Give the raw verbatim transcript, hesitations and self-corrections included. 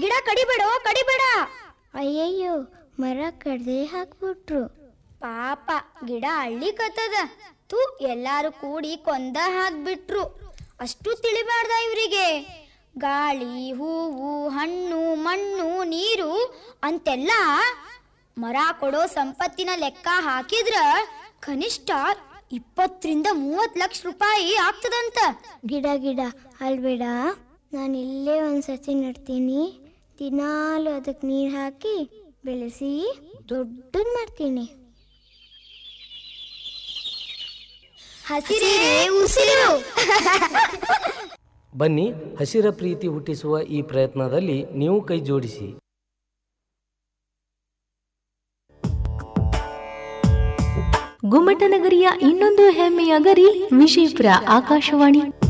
ಗಿಡ ಕಡಿಬೇಡೋ ಕಡಿಬೇಡ. ಅಯ್ಯಯ್ಯೋ, ಮರ ಕಡ್ದೆ ಹಾಕ್ಬಿಟ್ರು. ಪಾಪ ಗಿಡ ಅಳ್ಳಿಕತ್ತದ. ತೂ ಎಲ್ಲಾರು ಕೂಡಿ ಕೊಂದ ಹಾಕ್ಬಿಟ್ರು. ಅಷ್ಟು ತಿಳಿಬಾರ್ದ ಇವರಿಗೆ. ಗಾಳಿ, ಹೂವು, ಹಣ್ಣು, ಮಣ್ಣು, ನೀರು ಅಂತೆಲ್ಲ ಮರ ಕೊಡೋ ಸಂಪತ್ತಿನ ಲೆಕ್ಕ ಹಾಕಿದ್ರ ಕನಿಷ್ಠ ಇಪ್ಪತ್ತರಿಂದ ಮೂವತ್ ಲಕ್ಷ ರೂಪಾಯಿ ಆಗ್ತದಂತ. ಗಿಡ ಗಿಡ ಅಲ್ಬೇಡ, ನಾನು ಇಲ್ಲೇ ಒಂದ್ಸತಿ ನಡ್ತೀನಿ. ದಿನಾಲು ಅದಕ್ಕೆ ನೀರು ಹಾಕಿ ಬೆಳೆಸಿ ದೊಡ್ಡದ್ ಮಾಡ್ತೀನಿ. ಹಸಿರೇ ಉಸಿರು. ಬನ್ನಿ, ಹಸಿರ ಪ್ರೀತಿ ಹುಟ್ಟಿಸುವ ಈ ಪ್ರಯತ್ನದಲ್ಲಿ ನೀವು ಕೈ ಜೋಡಿಸಿ. ಗುಮ್ಮಟನಗರಿಯ ಇನ್ನೊಂದು ಹೆಮ್ಮೆಯ ಗರಿ ವಿಜಯಪುರ ಆಕಾಶವಾಣಿ.